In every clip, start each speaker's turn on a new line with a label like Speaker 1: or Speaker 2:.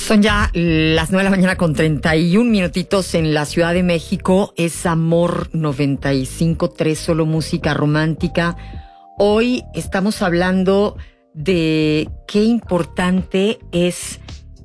Speaker 1: Son ya las 9 de la mañana con 31 minutitos en la Ciudad de México. Es Amor 95.3, solo música romántica. Hoy estamos hablando de qué importante es,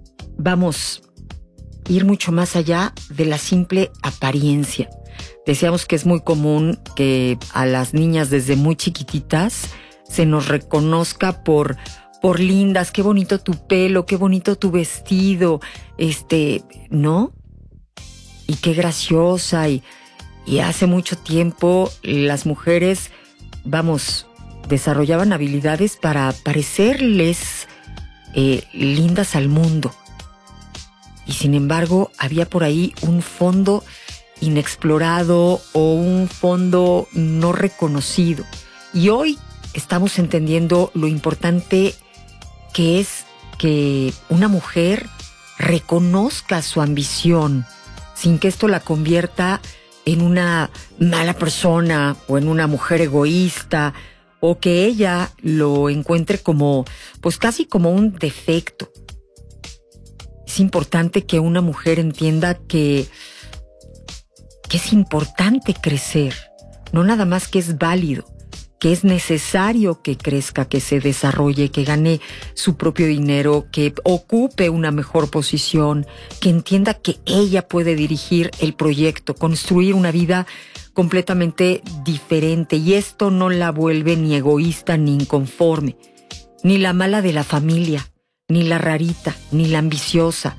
Speaker 1: ir mucho más allá de la simple apariencia. Decíamos que es muy común que a las niñas desde muy chiquititas se nos reconozca por lindas, qué bonito tu pelo, qué bonito tu vestido, ¿no? Y qué graciosa. Y hace mucho tiempo las mujeres, desarrollaban habilidades para parecerles lindas al mundo. Y sin embargo, había por ahí un fondo inexplorado o un fondo no reconocido. Y hoy estamos entendiendo lo importante que es que una mujer reconozca su ambición sin que esto la convierta en una mala persona o en una mujer egoísta, o que ella lo encuentre como, casi como un defecto. Es importante que una mujer entienda que es importante crecer, no nada más que es válido, que es necesario que crezca, que se desarrolle, que gane su propio dinero, que ocupe una mejor posición, que entienda que ella puede dirigir el proyecto, construir una vida completamente diferente. Y esto no la vuelve ni egoísta ni inconforme, ni la mala de la familia, ni la rarita, ni la ambiciosa.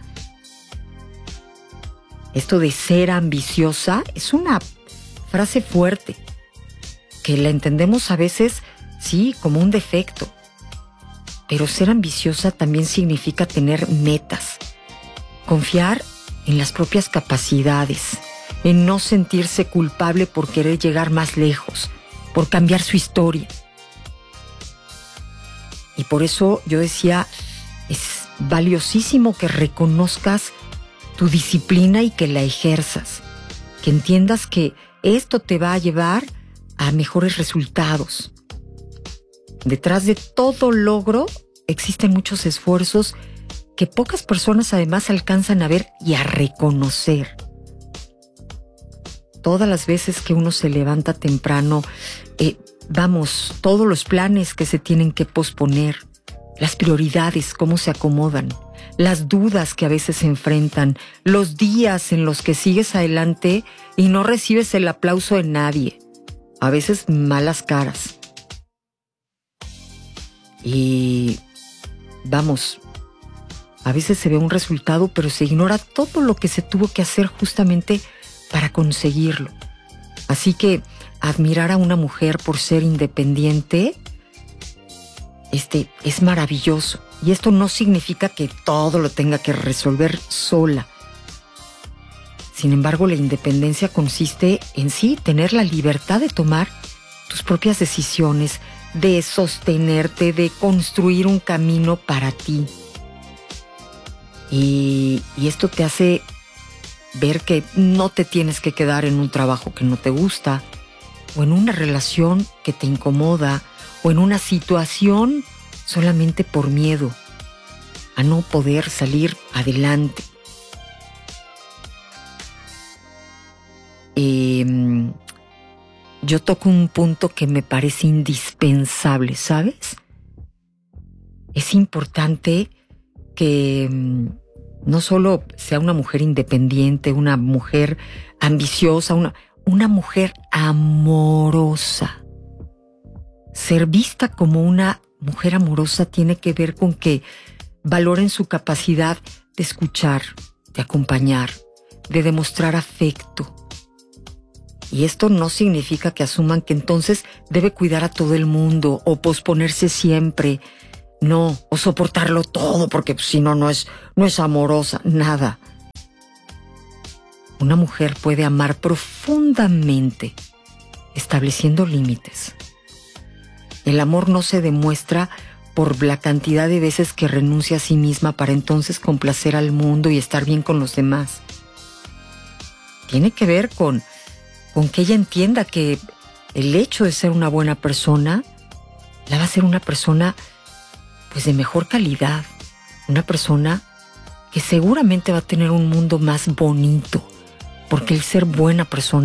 Speaker 1: Esto de ser ambiciosa es una frase fuerte, que la entendemos a veces, sí, como un defecto. Pero ser ambiciosa también significa tener metas, confiar en las propias capacidades, en no sentirse culpable por querer llegar más lejos, por cambiar su historia. Y por eso yo decía, es valiosísimo que reconozcas tu disciplina y que la ejerzas, que entiendas que esto te va a llevar a mejores resultados. Detrás de todo logro existen muchos esfuerzos que pocas personas además alcanzan a ver y a reconocer. Todas las veces que uno se levanta temprano, todos los planes que se tienen que posponer, las prioridades, cómo se acomodan, las dudas que a veces se enfrentan, los días en los que sigues adelante y no recibes el aplauso de nadie, a veces malas caras. Y a veces se ve un resultado, pero se ignora todo lo que se tuvo que hacer justamente para conseguirlo. Así que admirar a una mujer por ser independiente, es maravilloso. Y esto no significa que todo lo tenga que resolver sola. Sin embargo, la independencia consiste en sí tener la libertad de tomar tus propias decisiones, de sostenerte, de construir un camino para ti. Y esto te hace ver que no te tienes que quedar en un trabajo que no te gusta, o en una relación que te incomoda, o en una situación solamente por miedo a no poder salir adelante. Yo toco un punto que me parece indispensable, ¿sabes? Es importante que no solo sea una mujer independiente, una mujer ambiciosa, una mujer amorosa. Ser vista como una mujer amorosa tiene que ver con que valoren su capacidad de escuchar, de acompañar, de demostrar afecto. Y esto no significa que asuman que entonces debe cuidar a todo el mundo o posponerse siempre, no, o soportarlo todo porque si no, no es amorosa, nada. Una mujer puede amar profundamente, estableciendo límites. El amor no se demuestra por la cantidad de veces que renuncia a sí misma para entonces complacer al mundo y estar bien con los demás. Tiene que ver con que ella entienda que el hecho de ser una buena persona la va a hacer una persona de mejor calidad, una persona que seguramente va a tener un mundo más bonito, porque el ser buena persona